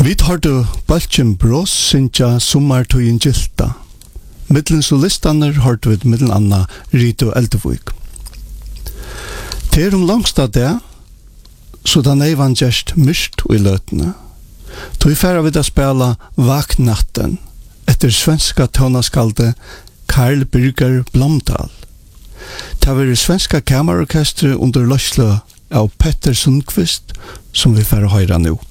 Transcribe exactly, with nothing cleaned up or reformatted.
Vi tar du Balchen Bros synja sommartøyen gilta. Middelen solistaner har du middelen anna Rito Eldevik. Det er om langsta det, så den eivan gjerst myst i løtene. Tog færa vid a spela Vaknatten etter svenska tonaskalde Karl Birger Blomdahl. Det var det svenska kammerorkestret under løsle av Petter Sundqvist som vi færa høyra nå.